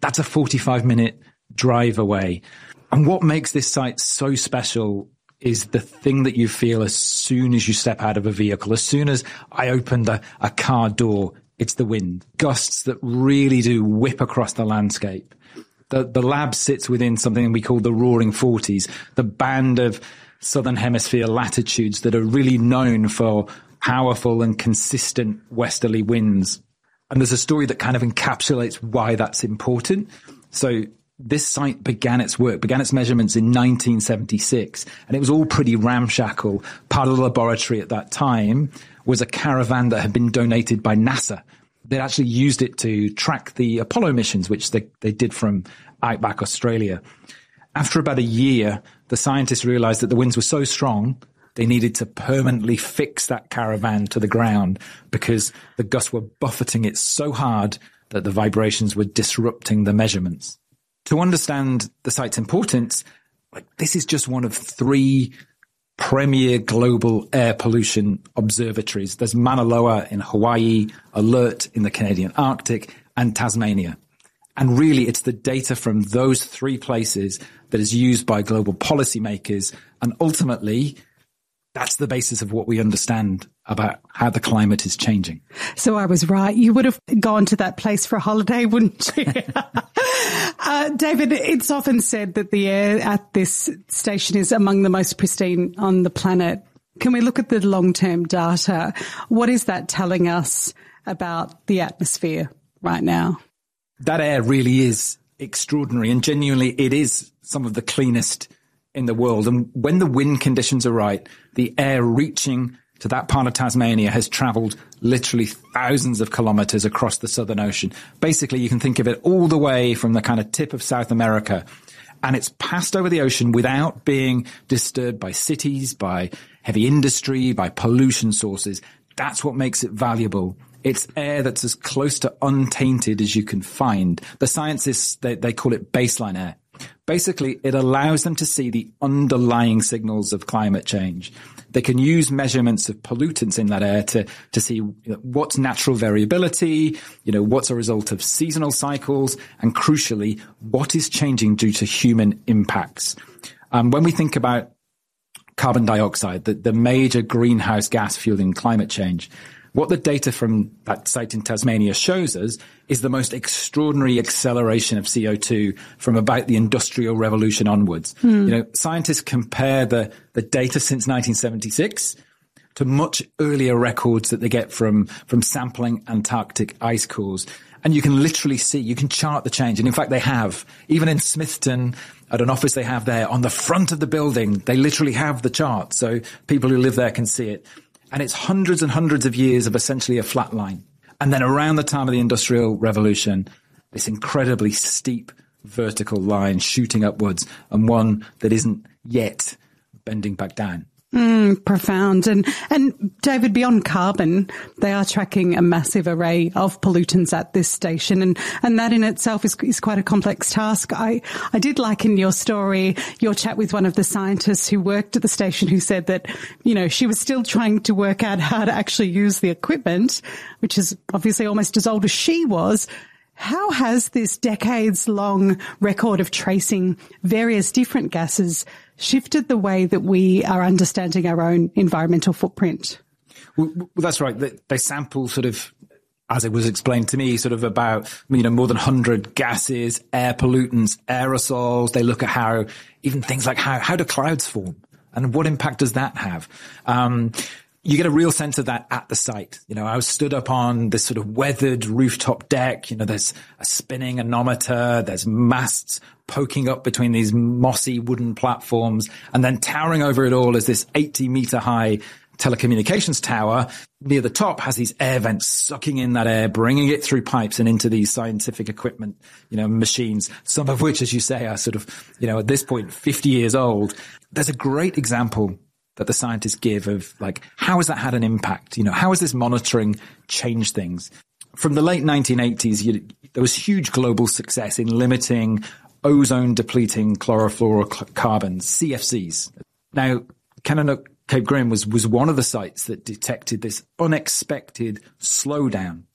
That's a 45-minute drive away. And what makes this site so special is the thing that you feel as soon as you step out of a vehicle. As soon as I opened a car door, it's the wind. Gusts that really do whip across the landscape. The lab sits within something we call the Roaring Forties, the band of Southern Hemisphere latitudes that are really known for powerful and consistent westerly winds. And there's a story that kind of encapsulates why that's important. So this site began its measurements in 1976, and it was all pretty ramshackle. Part of the laboratory at that time was a caravan that had been donated by NASA. They'd actually used it to track the Apollo missions, which they did from outback Australia. After about a year, the scientists realized that the winds were so strong, they needed to permanently fix that caravan to the ground because the gusts were buffeting it so hard that the vibrations were disrupting the measurements. To understand the site's importance, this is just one of 3 premier global air pollution observatories. There's Mauna Loa in Hawaii, Alert in the Canadian Arctic, and Tasmania. And really, it's the data from those 3 places that is used by global policymakers. And ultimately, that's the basis of what we understand about how the climate is changing. So I was right. You would have gone to that place for a holiday, wouldn't you? David, it's often said that the air at this station is among the most pristine on the planet. Can we look at the long-term data? What is that telling us about the atmosphere right now? That air really is extraordinary, and genuinely it is some of the cleanest in the world. And when the wind conditions are right, the air reaching to that part of Tasmania has travelled literally thousands of kilometres across the Southern Ocean. Basically, you can think of it all the way from the kind of tip of South America, and it's passed over the ocean without being disturbed by cities, by heavy industry, by pollution sources. That's what makes it valuable. It's air that's as close to untainted as you can find. The scientists, they call it baseline air. Basically, it allows them to see the underlying signals of climate change. They can use measurements of pollutants in that air to see what's natural variability, what's a result of seasonal cycles, and crucially, what is changing due to human impacts. When we think about carbon dioxide, the major greenhouse gas fueling climate change, what the data from that site in Tasmania shows us is the most extraordinary acceleration of CO2 from about the Industrial Revolution onwards. Scientists compare the data since 1976 to much earlier records that they get from sampling Antarctic ice cores. And you can literally see, you can chart the change. And in fact, they have. Even in Smithton, at an office they have there, on the front of the building, they literally have the chart. So people who live there can see it. And it's hundreds and hundreds of years of essentially a flat line. And then around the time of the Industrial Revolution, this incredibly steep vertical line shooting upwards, and one that isn't yet bending back down. Profound. And David, beyond carbon, they are tracking a massive array of pollutants at this station. And that in itself is quite a complex task. I did like in your story, your chat with one of the scientists who worked at the station who said that, she was still trying to work out how to actually use the equipment, which is obviously almost as old as she was. How has this decades-long record of tracing various different gases shifted the way that we are understanding our own environmental footprint? Well, that's right. They sample sort of, as it was explained to me, sort of about, more than 100 gases, air pollutants, aerosols. They look at how, even things like how do clouds form and what impact does that have? You get a real sense of that at the site. I was stood up on this sort of weathered rooftop deck. There's a spinning anemometer. There's masts poking up between these mossy wooden platforms. And then towering over it all is this 80-meter high telecommunications tower. Near the top has these air vents sucking in that air, bringing it through pipes and into these scientific equipment, machines, some of which, as you say, are sort of, at this point, 50 years old. There's a great example that the scientists give of how has that had an impact? How has this monitoring changed things? From the late 1980s, there was huge global success in limiting ozone depleting chlorofluorocarbons, CFCs. Now, Kennanook Cape Grim was one of the sites that detected this unexpected slowdown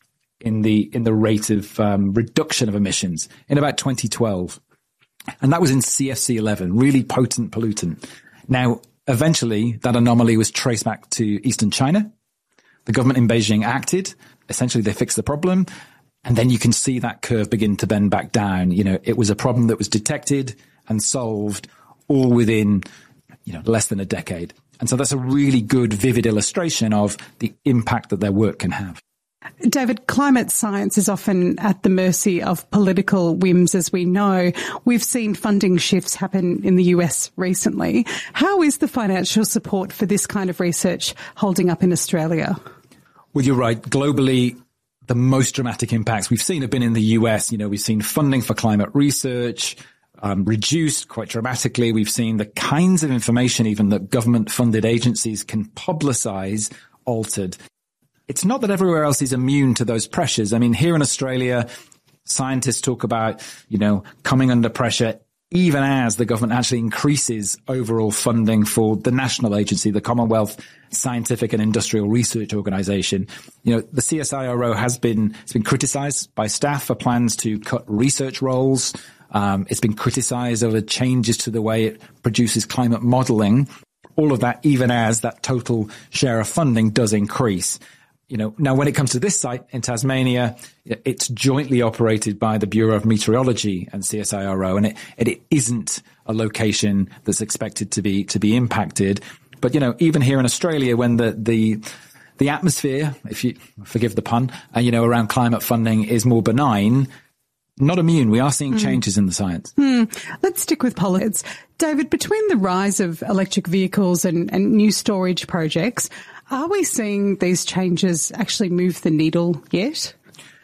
in the rate of reduction of emissions in about 2012. And that was in CFC 11, really potent pollutant. Now, eventually, that anomaly was traced back to eastern China. The government in Beijing acted. Essentially, they fixed the problem. And then you can see that curve begin to bend back down. It was a problem that was detected and solved all within, less than a decade. And so that's a really good, vivid illustration of the impact that their work can have. David, climate science is often at the mercy of political whims, as we know. We've seen funding shifts happen in the US recently. How is the financial support for this kind of research holding up in Australia? Well, you're right. Globally, the most dramatic impacts we've seen have been in the US. We've seen funding for climate research reduced quite dramatically. We've seen the kinds of information even that government-funded agencies can publicize altered. It's not that everywhere else is immune to those pressures. I mean, here in Australia, scientists talk about, coming under pressure even as the government actually increases overall funding for the national agency, the Commonwealth Scientific and Industrial Research Organisation. The CSIRO has been criticised by staff for plans to cut research roles. It's been criticised over changes to the way it produces climate modelling. All of that, even as that total share of funding does increase. Now when it comes to this site in Tasmania, it's jointly operated by the Bureau of Meteorology and CSIRO, and it isn't a location that's expected to be impacted. But, even here in Australia, when the atmosphere, if you forgive the pun, around climate funding is more benign, not immune. We are seeing changes in the science. Let's stick with politics. David, between the rise of electric vehicles and new storage projects, are we seeing these changes actually move the needle yet?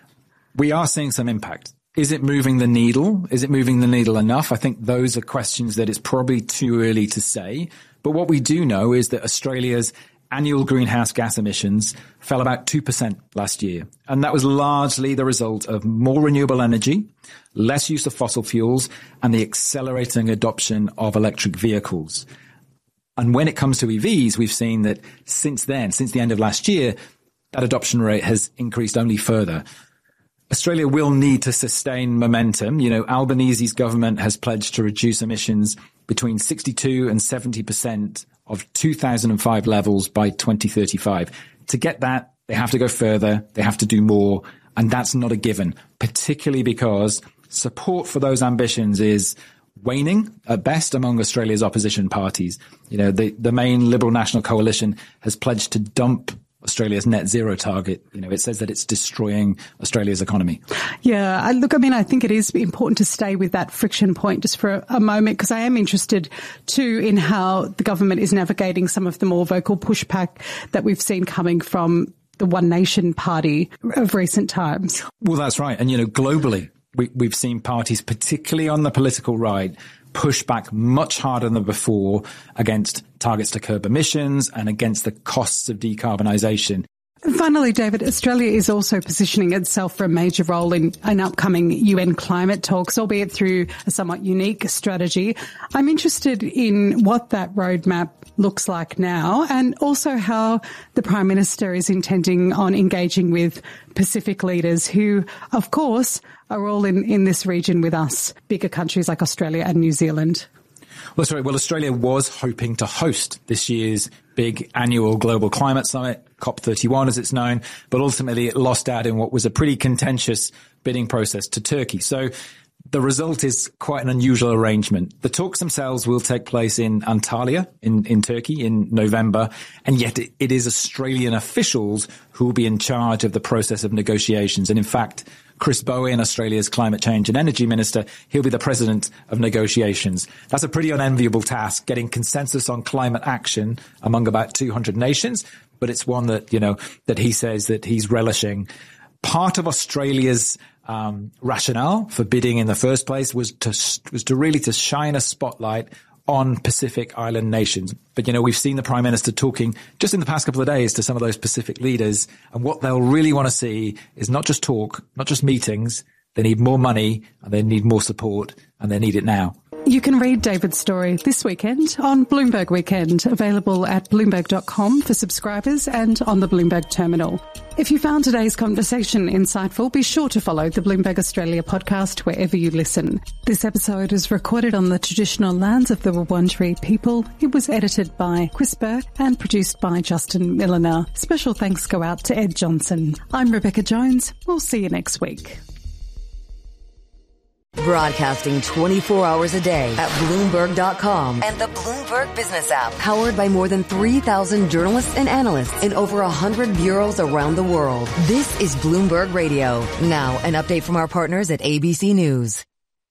We are seeing some impact. Is it moving the needle? Is it moving the needle enough? I think those are questions that it's probably too early to say. But what we do know is that Australia's annual greenhouse gas emissions fell about 2% last year. And that was largely the result of more renewable energy, less use of fossil fuels, and the accelerating adoption of electric vehicles. And when it comes to EVs, we've seen that since the end of last year, that adoption rate has increased only further. Australia will need to sustain momentum. Albanese's government has pledged to reduce emissions between 62 and 70% of 2005 levels by 2035. To get that, they have to go further. They have to do more. And that's not a given, particularly because support for those ambitions is waning at best among Australia's opposition parties. The main Liberal National Coalition has pledged to dump Australia's net zero target. It says that it's destroying Australia's economy. Yeah, I think it is important to stay with that friction point just for a moment, because I am interested too in how the government is navigating some of the more vocal pushback that we've seen coming from the One Nation party of recent times. Well, that's right. And, globally, we've seen parties, particularly on the political right, push back much harder than before against targets to curb emissions and against the costs of decarbonisation. And finally, David, Australia is also positioning itself for a major role in an upcoming UN climate talks, albeit through a somewhat unique strategy. I'm interested in what that roadmap looks like now, and also how the Prime Minister is intending on engaging with Pacific leaders who, of course, are all in this region with us, bigger countries like Australia and New Zealand. Well, sorry. Well, Australia was hoping to host this year's big annual global climate summit, COP31 as it's known, but ultimately it lost out in what was a pretty contentious bidding process to Turkey. So the result is quite an unusual arrangement. The talks themselves will take place in Antalya in Turkey in November, and yet it is Australian officials who will be in charge of the process of negotiations. And in fact, Chris Bowen, Australia's climate change and energy minister, he'll be the president of negotiations. That's a pretty unenviable task, getting consensus on climate action among about 200 nations, but it's one that, that he says that he's relishing. Part of Australia's rationale for bidding in the first place was to really shine a spotlight on Pacific Island nations. But, we've seen the Prime Minister talking just in the past couple of days to some of those Pacific leaders. And what they'll really want to see is not just talk, not just meetings. They need more money, and they need more support, and they need it now. You can read David's story this weekend on Bloomberg Weekend, available at Bloomberg.com for subscribers and on the Bloomberg terminal. If you found today's conversation insightful, be sure to follow the Bloomberg Australia podcast wherever you listen. This episode is recorded on the traditional lands of the Wurundjeri people. It was edited by Chris Burke and produced by Justin Milliner. Special thanks go out to Ed Johnson. I'm Rebecca Jones. We'll see you next week. Broadcasting 24 hours a day at Bloomberg.com and the Bloomberg Business app. Powered by more than 3,000 journalists and analysts in over 100 bureaus around the world. This is Bloomberg Radio. Now, an update from our partners at ABC News.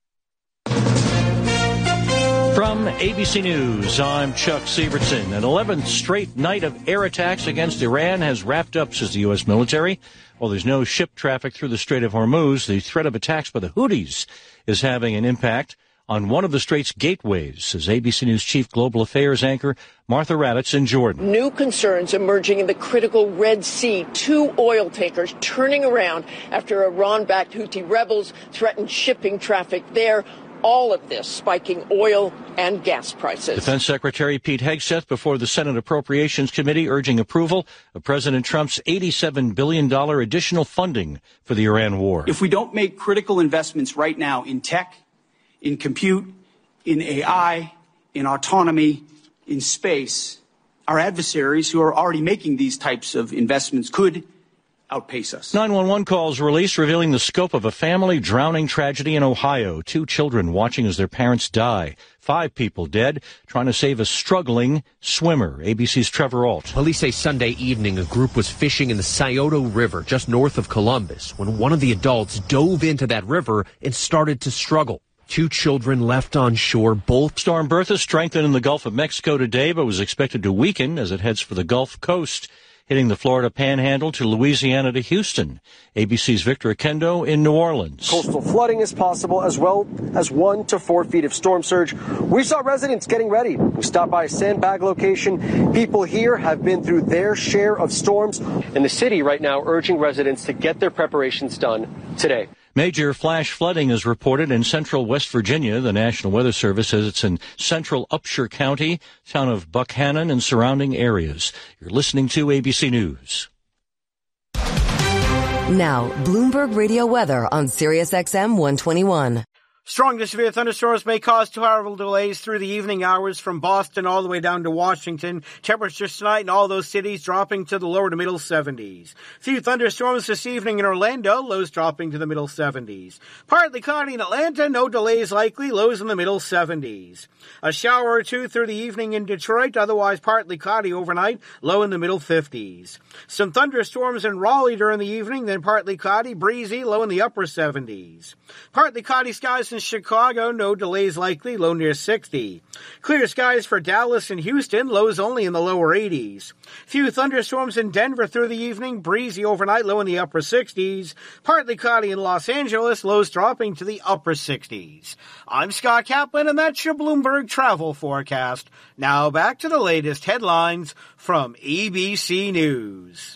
From ABC News, I'm Chuck Sievertson. An 11th straight night of air attacks against Iran has wrapped up, says the U.S. military. While there's no ship traffic through the Strait of Hormuz, the threat of attacks by the Houthis is having an impact on one of the strait's gateways, says ABC News chief global affairs anchor Martha Raddatz in Jordan. New concerns emerging in the critical Red Sea. 2 oil tankers turning around after Iran-backed Houthi rebels threatened shipping traffic there. All of this spiking oil and gas prices. Defense Secretary Pete Hegseth before the Senate Appropriations Committee urging approval of President Trump's $87 billion additional funding for the Iran war. If we don't make critical investments right now in tech, in compute, in AI, in autonomy, in space, our adversaries who are already making these types of investments could outpace us. 911 calls released revealing the scope of a family drowning tragedy in Ohio. 2 children watching as their parents die. 5 people dead trying to save a struggling swimmer. ABC's Trevor Ault. Police say Sunday evening a group was fishing in the Scioto River just north of Columbus when one of the adults dove into that river and started to struggle. 2 children left on shore, both. Storm Bertha strengthened in the Gulf of Mexico today, but was expected to weaken as it heads for the Gulf Coast, hitting the Florida Panhandle to Louisiana to Houston. ABC's Victor Akendo in New Orleans. Coastal flooding is possible, as well as 1 to 4 feet of storm surge. We saw residents getting ready. We stopped by a sandbag location. People here have been through their share of storms. And the city right now urging residents to get their preparations done today. Major flash flooding is reported in central West Virginia. The National Weather Service says it's in central Upshur County, town of Buckhannon and surrounding areas. You're listening to ABC News. Now, Bloomberg Radio weather on Sirius XM 121. Strong to severe thunderstorms may cause 2-hour delays through the evening hours from Boston all the way down to Washington. Temperatures tonight in all those cities dropping to the lower to middle 70s. Few thunderstorms this evening in Orlando, lows dropping to the middle 70s. Partly cloudy in Atlanta, no delays likely, lows in the middle 70s. A shower or 2 through the evening in Detroit, otherwise partly cloudy overnight, low in the middle 50s. Some thunderstorms in Raleigh during the evening, then partly cloudy, breezy, low in the upper 70s. Partly cloudy skies in Chicago, no delays likely, low near 60. Clear skies for Dallas and Houston, lows only in the lower 80s. Few thunderstorms in Denver through the evening, breezy overnight, low in the upper 60s. Partly cloudy in Los Angeles, lows dropping to the upper 60s. I'm Scott Kaplan, and that's your Bloomberg travel forecast. Now back to the latest headlines from ABC News.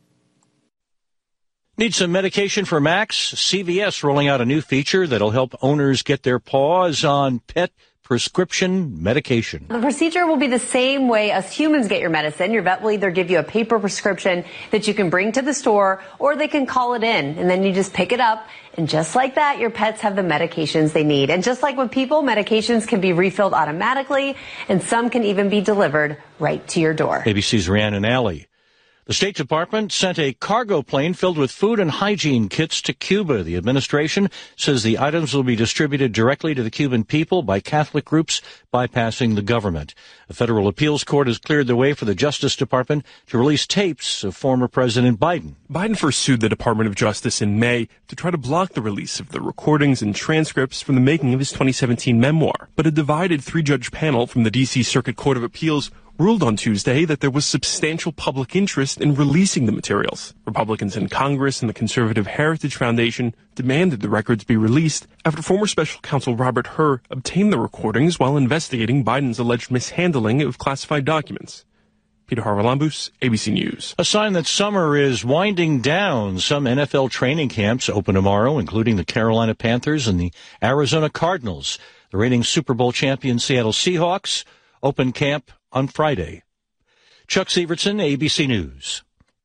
Need some medication for Max? CVS rolling out a new feature that'll help owners get their paws on pet prescription medication. The procedure will be the same way as humans get your medicine. Your vet will either give you a paper prescription that you can bring to the store, or they can call it in, and then you just pick it up. And just like that, your pets have the medications they need. And just like with people, medications can be refilled automatically, and some can even be delivered right to your door. ABC's Rhiannon Alley. The State Department sent a cargo plane filled with food and hygiene kits to Cuba. The administration says the items will be distributed directly to the Cuban people by Catholic groups, bypassing the government. A federal appeals court has cleared the way for the Justice Department to release tapes of former President Biden. Biden first sued the Department of Justice in May to try to block the release of the recordings and transcripts from the making of his 2017 memoir. But a divided 3-judge panel from the D.C. Circuit Court of Appeals ruled on Tuesday that there was substantial public interest in releasing the materials. Republicans in Congress and the Conservative Heritage Foundation demanded the records be released after former special counsel Robert Hur obtained the recordings while investigating Biden's alleged mishandling of classified documents. Peter Harvalambous, ABC News. A sign that summer is winding down. Some NFL training camps open tomorrow, including the Carolina Panthers and the Arizona Cardinals. The reigning Super Bowl champion Seattle Seahawks open camp on Friday. Chuck Sievertson, ABC News.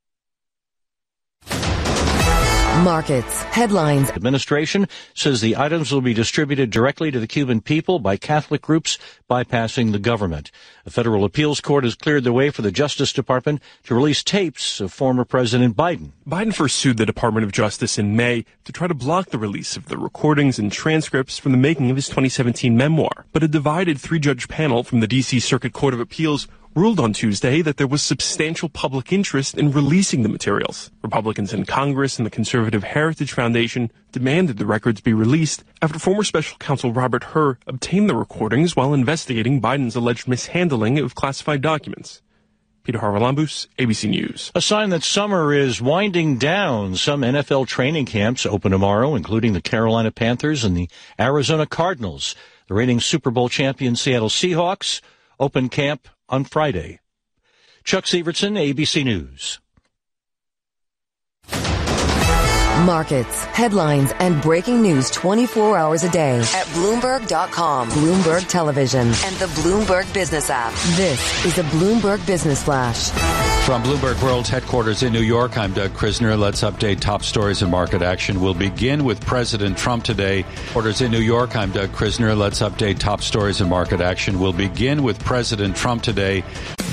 Markets, headlines. Administration says the items will be distributed directly to the Cuban people by Catholic groups bypassing the government. A federal appeals court has cleared the way for the Justice Department to release tapes of former President Biden. Biden first sued the Department of Justice in May to try to block the release of the recordings and transcripts from the making of his 2017 memoir. But a divided three-judge panel from the D.C. Circuit Court of Appeals ruled on Tuesday that there was substantial public interest in releasing the materials. Republicans in Congress and the Conservative Heritage Foundation demanded the records be released after former special counsel Robert Hur obtained the recordings while investigating Biden's alleged mishandling of classified documents. Peter Harvalambous, ABC News. A sign that summer is winding down. Some NFL training camps open tomorrow, including the Carolina Panthers and the Arizona Cardinals. The reigning Super Bowl champion Seattle Seahawks open camp on Friday. Chuck Sievertson, ABC News. Markets, headlines, and breaking news 24 hours a day at Bloomberg.com, Bloomberg Television, and the Bloomberg Business app. This is a Bloomberg Business Flash. From Bloomberg World's headquarters in New York, I'm Doug Krisner. Let's update top stories and market action. We'll begin with President Trump today. Headquarters in New York, I'm Doug Krisner. Let's update top stories and market action. We'll begin with President Trump today.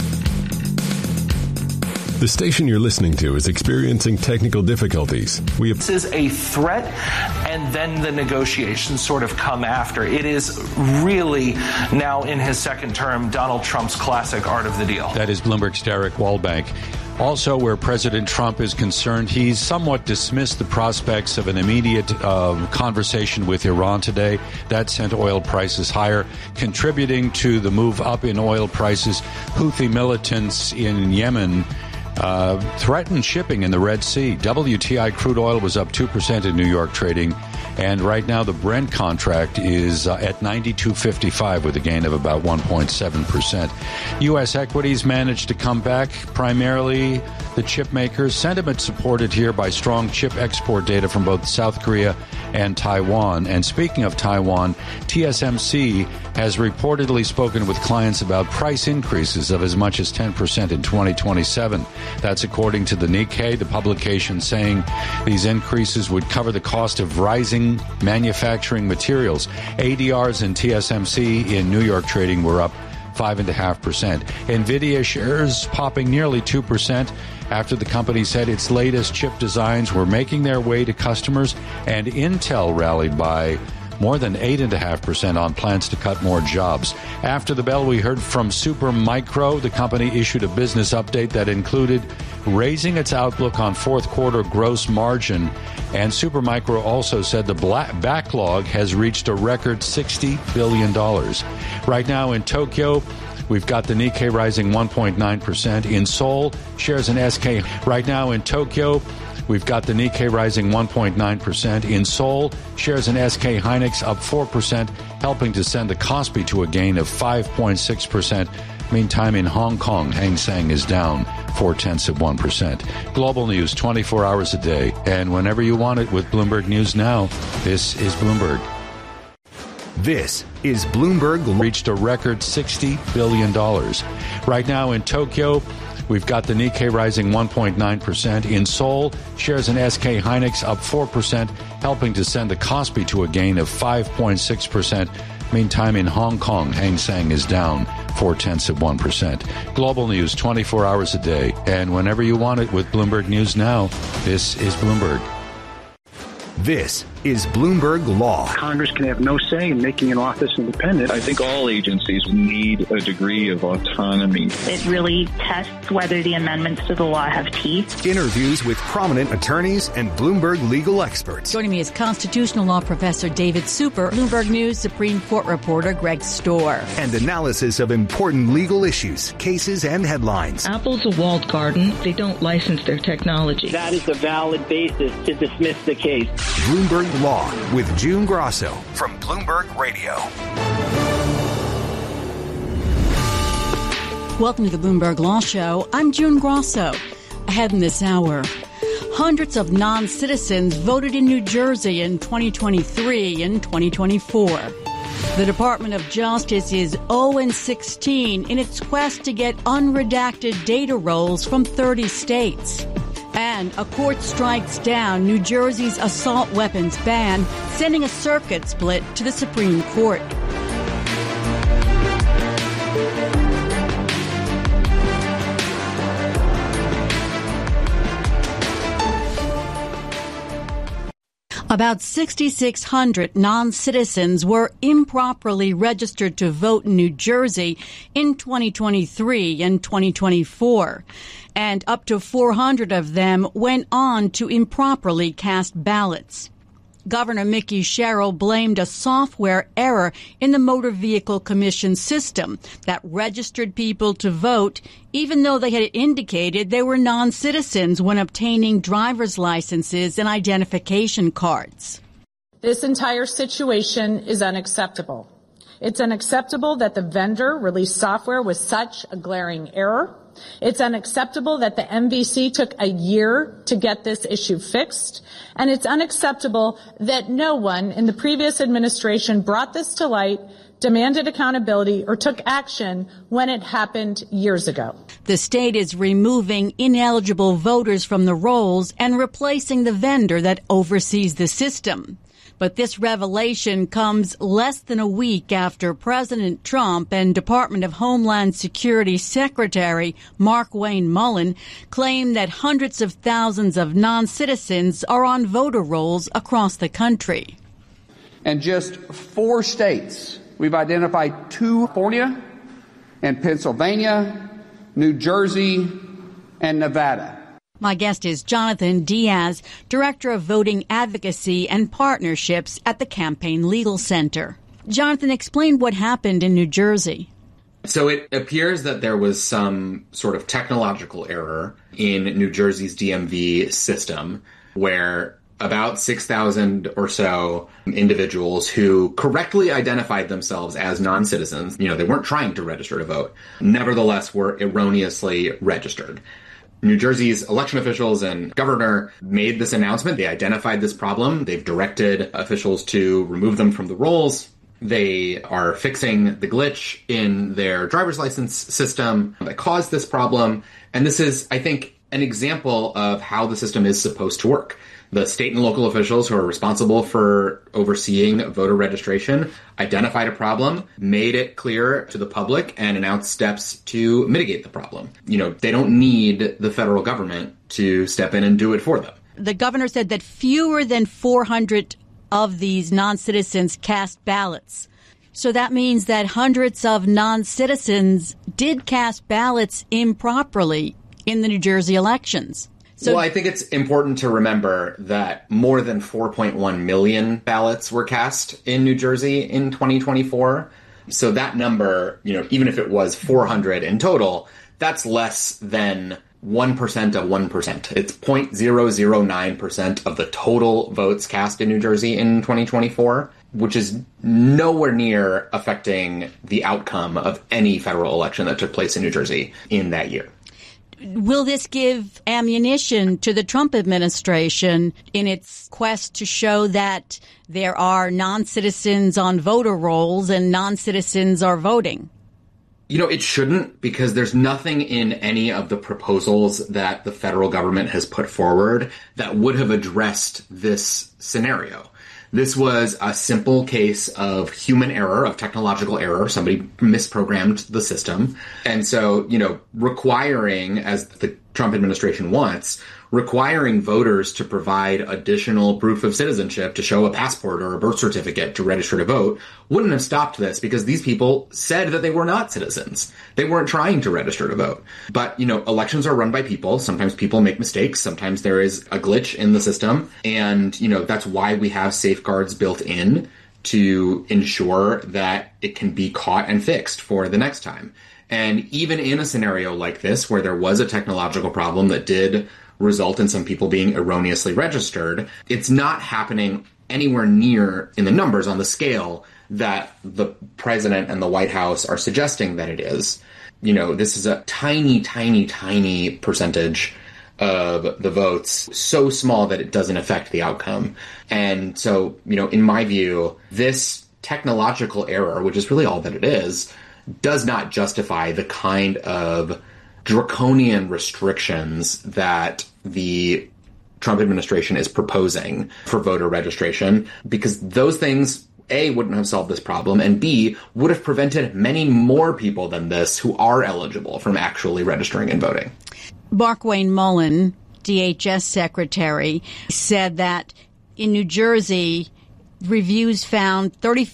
The station you're listening to is experiencing technical difficulties. This is a threat, and then the negotiations sort of come after. It is really, now in his second term, Donald Trump's classic art of the deal. That is Bloomberg's Derek Wallbank. Also, where President Trump is concerned, he's somewhat dismissed the prospects of an immediate conversation with Iran today. That sent oil prices higher, contributing to the move up in oil prices. Houthi militants in Yemen threatened shipping in the Red Sea. WTI crude oil was up 2% in New York trading. And right now, the Brent contract is at $92.55 with a gain of about 1.7%. U.S. equities managed to come back, primarily the chip makers. Sentiment supported here by strong chip export data from both South Korea and Taiwan. And speaking of Taiwan, TSMC has reportedly spoken with clients about price increases of as much as 10% in 2027. That's according to the Nikkei, the publication saying these increases would cover the cost of rising manufacturing materials. ADRs in TSMC in New York trading were up 5.5%. NVIDIA shares popping nearly 2% after the company said its latest chip designs were making their way to customers, and Intel rallied by more than 8.5% on plans to cut more jobs. After the bell, we heard from Supermicro. The company issued a business update that included raising its outlook on fourth quarter gross margin. And Supermicro also said the backlog has reached a record $60 billion. Right now in Tokyo, we've got the Nikkei rising 1.9%. In Seoul, shares in SK. Right now in Tokyo, we've got the Nikkei rising 1.9%. In Seoul, shares in SK Hynix up 4%, helping to send the Kospi to a gain of 5.6%. Meantime, in Hong Kong, Hang Seng is down 0.4%. Global news 24 hours a day, and whenever you want it with Bloomberg News Now. This is Bloomberg. This is Bloomberg. Reached a record $60 billion. Right now in Tokyo, we've got the Nikkei rising 1.9%. In Seoul, shares in SK Hynix up 4%, helping to send the Kospi to a gain of 5.6%. Meantime, in Hong Kong, Hang Seng is down 0.4%. Global news 24 hours a day, and whenever you want it with Bloomberg News Now. This is Bloomberg. This is Bloomberg Law. Congress can have no say in making an office independent. I think all agencies need a degree of autonomy. It really tests whether the amendments to the law have teeth. Interviews with prominent attorneys and Bloomberg legal experts. Joining me is constitutional law professor David Super, Bloomberg News Supreme Court reporter Greg Storr. And analysis of important legal issues, cases, and headlines. Apple's a walled garden. They don't license their technology. That is a valid basis to dismiss the case. Bloomberg Law with June Grosso from Bloomberg Radio. Welcome to the Bloomberg Law Show. I'm June Grosso. Ahead in this hour, hundreds of non-citizens voted in New Jersey in 2023 and 2024. The Department of Justice is 0-16 in its quest to get unredacted data rolls from 30 states. And a court strikes down New Jersey's assault weapons ban, sending a circuit split to the Supreme Court. About 6,600 non-citizens were improperly registered to vote in New Jersey in 2023 and 2024, and up to 400 of them went on to improperly cast ballots. Governor Mickey Sherrill blamed a software error in the Motor Vehicle Commission system that registered people to vote, even though they had indicated they were non-citizens when obtaining driver's licenses and identification cards. This entire situation is unacceptable. It's unacceptable that the vendor released software with such a glaring error. It's unacceptable that the MVC took a year to get this issue fixed. And it's unacceptable that no one in the previous administration brought this to light, demanded accountability, or took action when it happened years ago. The state is removing ineligible voters from the rolls and replacing the vendor that oversees the system. But this revelation comes less than a week after President Trump and Department of Homeland Security Secretary Markwayne Mullin claimed that hundreds of thousands of non-citizens are on voter rolls across the country. And just 4 states, we've identified 2, California and Pennsylvania, New Jersey, and Nevada. My guest is Jonathan Diaz, Director of Voting Advocacy and Partnerships at the Campaign Legal Center. Jonathan, explain what happened in New Jersey. So it appears that there was some sort of technological error in New Jersey's DMV system where about 6,000 or so individuals who correctly identified themselves as non-citizens, they weren't trying to register to vote, nevertheless were erroneously registered. New Jersey's election officials and governor made this announcement. They identified this problem. They've directed officials to remove them from the rolls. They are fixing the glitch in their driver's license system that caused this problem. And this is, I think, an example of how the system is supposed to work. The state and local officials who are responsible for overseeing voter registration identified a problem, made it clear to the public, and announced steps to mitigate the problem. They don't need the federal government to step in and do it for them. The governor said that fewer than 400 of these non-citizens cast ballots. So that means that hundreds of non-citizens did cast ballots improperly in the New Jersey elections. Well, I think it's important to remember that more than 4.1 million ballots were cast in New Jersey in 2024. So that number, even if it was 400 in total, that's less than 1% of 1%. It's 0.009% of the total votes cast in New Jersey in 2024, which is nowhere near affecting the outcome of any federal election that took place in New Jersey in that year. Will this give ammunition to the Trump administration in its quest to show that there are non-citizens on voter rolls and non-citizens are voting? It shouldn't, because there's nothing in any of the proposals that the federal government has put forward that would have addressed this scenario. This was a simple case of human error, of technological error. Somebody misprogrammed the system. And so, requiring, as the Trump administration wants, requiring voters to provide additional proof of citizenship to show a passport or a birth certificate to register to vote wouldn't have stopped this, because these people said that they were not citizens. They weren't trying to register to vote. But, elections are run by people. Sometimes people make mistakes. Sometimes there is a glitch in the system. And, that's why we have safeguards built in to ensure that it can be caught and fixed for the next time. And even in a scenario like this, where there was a technological problem that did result in some people being erroneously registered, it's not happening anywhere near in the numbers on the scale that the president and the White House are suggesting that it is. this is a tiny, tiny, tiny percentage of the votes, so small that it doesn't affect the outcome. And so, in my view, this technological error, which is really all that it is, does not justify the kind of draconian restrictions that the Trump administration is proposing for voter registration, because those things, A, wouldn't have solved this problem, and B, would have prevented many more people than this who are eligible from actually registering and voting. Markwayne Mullin, DHS secretary, said that in New Jersey, reviews found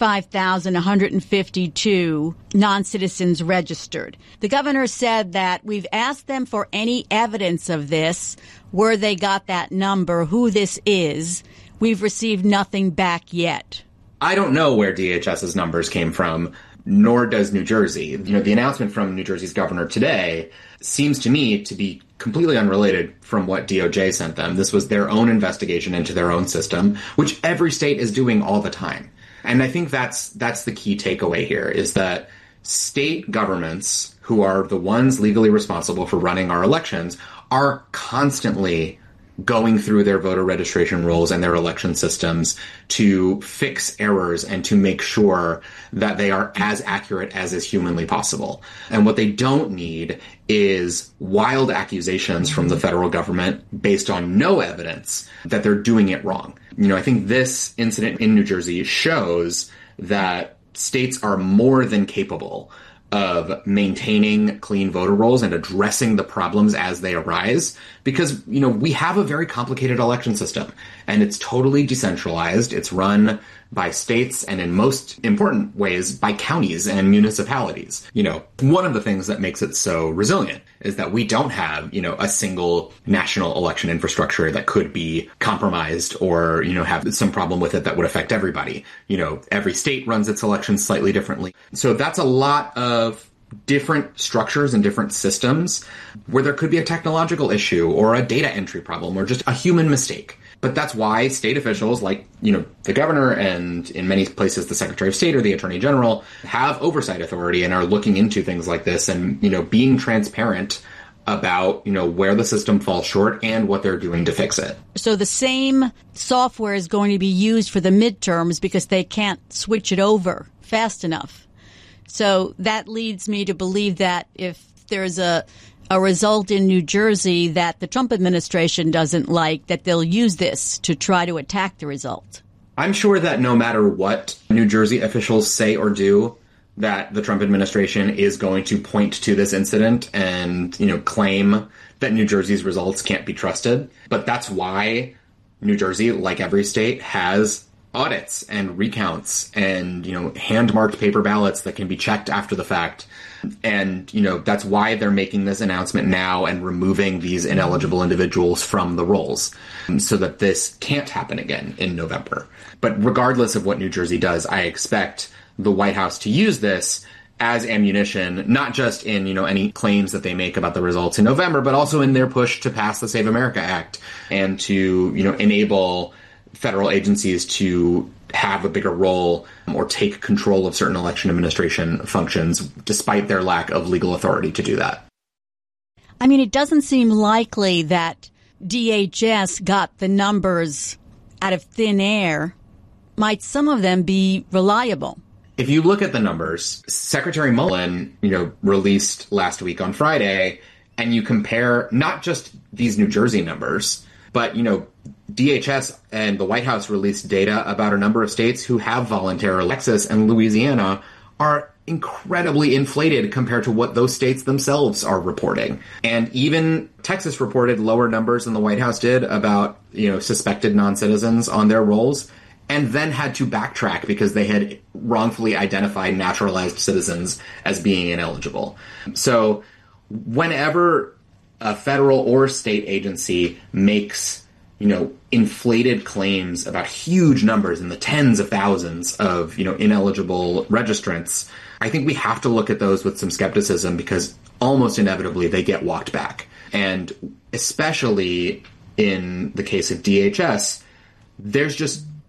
35,152 non-citizens registered. The governor said that we've asked them for any evidence of this, where they got that number, who this is. We've received nothing back yet. I don't know where DHS's numbers came from, nor does New Jersey. The announcement from New Jersey's governor today seems to me to be completely unrelated from what DOJ sent them. This was their own investigation into their own system, which every state is doing all the time. And I think that's the key takeaway here, is that state governments, who are the ones legally responsible for running our elections, are constantly going through their voter registration rules and their election systems to fix errors and to make sure that they are as accurate as is humanly possible. And what they don't need is wild accusations from the federal government based on no evidence that they're doing it wrong. I think this incident in New Jersey shows that states are more than capable of maintaining clean voter rolls and addressing the problems as they arise, because, we have a very complicated election system, and it's totally decentralized. It's run by states, and in most important ways by counties and municipalities. One of the things that makes it so resilient is that we don't have, a single national election infrastructure that could be compromised or, have some problem with it that would affect everybody. Every state runs its elections slightly differently. So that's a lot of different structures and different systems where there could be a technological issue or a data entry problem or just a human mistake. But that's why state officials like, the governor and in many places the Secretary of State or the Attorney General have oversight authority and are looking into things like this and, being transparent about, where the system falls short and what they're doing to fix it. So the same software is going to be used for the midterms because they can't switch it over fast enough. So that leads me to believe that if there's a result in New Jersey that the Trump administration doesn't like, that they'll use this to try to attack the result. I'm sure that no matter what New Jersey officials say or do, that the Trump administration is going to point to this incident and, claim that New Jersey's results can't be trusted. But that's why New Jersey, like every state, has audits and recounts and, hand-marked paper ballots that can be checked after the fact. And, that's why they're making this announcement now and removing these ineligible individuals from the rolls so that this can't happen again in November. But regardless of what New Jersey does, I expect the White House to use this as ammunition, not just in, any claims that they make about the results in November, but also in their push to pass the Save America Act and to, enable federal agencies to have a bigger role or take control of certain election administration functions, despite their lack of legal authority to do that. I mean, it doesn't seem likely that DHS got the numbers out of thin air. Might some of them be reliable? If you look at the numbers, Secretary Mullin, released last week on Friday, and you compare not just these New Jersey numbers, but, DHS and the White House released data about a number of states who have voluntary. Texas and Louisiana are incredibly inflated compared to what those states themselves are reporting. And even Texas reported lower numbers than the White House did about, suspected non-citizens on their rolls, and then had to backtrack because they had wrongfully identified naturalized citizens as being ineligible. So whenever a federal or state agency makes inflated claims about huge numbers in the tens of thousands of, ineligible registrants, I think we have to look at those with some skepticism because almost inevitably they get walked back. And especially in the case of DHS, there's just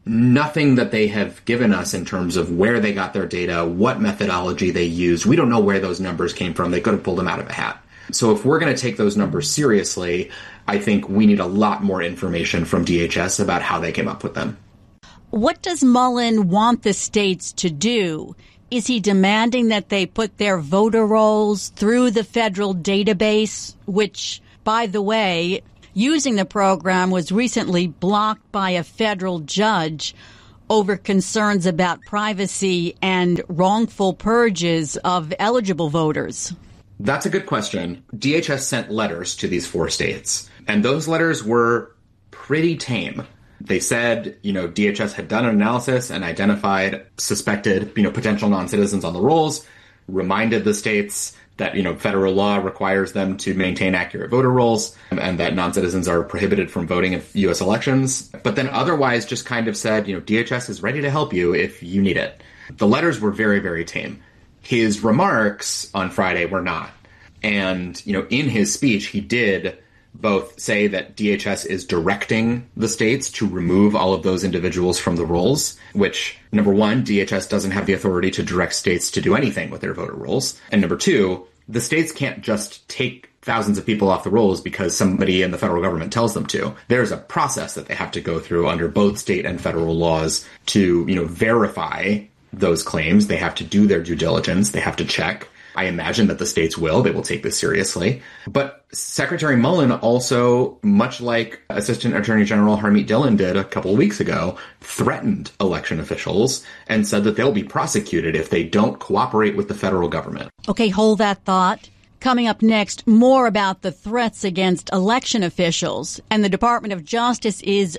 nothing that they have given us in terms of where they got their data, what methodology they used. We don't know where those numbers came from. They could have pulled them out of a hat. So if we're going to take those numbers seriously, I think we need a lot more information from DHS about how they came up with them. What does Mullen want the states to do? Is he demanding that they put their voter rolls through the federal database, which, by the way, using the program was recently blocked by a federal judge over concerns about privacy and wrongful purges of eligible voters? That's a good question. DHS sent letters to these 4 states, and those letters were pretty tame. They said, DHS had done an analysis and identified suspected, potential non-citizens on the rolls, reminded the states that, federal law requires them to maintain accurate voter rolls and that non-citizens are prohibited from voting in U.S. elections. But then otherwise just kind of said, DHS is ready to help you if you need it. The letters were very, very tame. His remarks on Friday were not. And, in his speech, he did both say that DHS is directing the states to remove all of those individuals from the rolls, which, number one, DHS doesn't have the authority to direct states to do anything with their voter rolls. And number two, the states can't just take thousands of people off the rolls because somebody in the federal government tells them to. There's a process that they have to go through under both state and federal laws to, verify those claims. They have to do their due diligence. They have to check. I imagine that the states will. They will take this seriously. But Secretary Mullen also, much like Assistant Attorney General Harmeet Dillon did a couple of weeks ago, threatened election officials and said that they'll be prosecuted if they don't cooperate with the federal government. Okay, hold that thought. Coming up next, more about the threats against election officials. And the Department of Justice is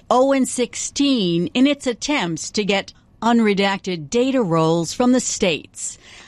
0-16 in its attempts to get unredacted data rolls from the states.